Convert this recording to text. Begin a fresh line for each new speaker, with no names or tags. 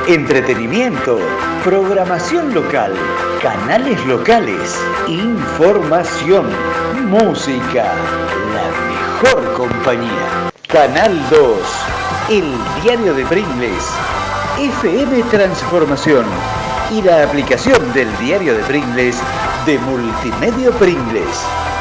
entretenimiento, programación local, canales locales, información, música, la mejor compañía. Canal 2, el diario de Pringles, FM Transformación y la aplicación del diario de Pringles de Multimedia Pringles.